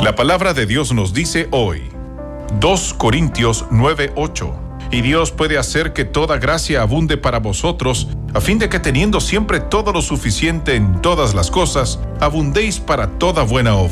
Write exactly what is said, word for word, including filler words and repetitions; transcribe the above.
La palabra de Dios nos dice hoy, dos Corintios nueve ocho, y Dios puede hacer que toda gracia abunde para vosotros, a fin de que teniendo siempre todo lo suficiente en todas las cosas, abundéis para toda buena obra.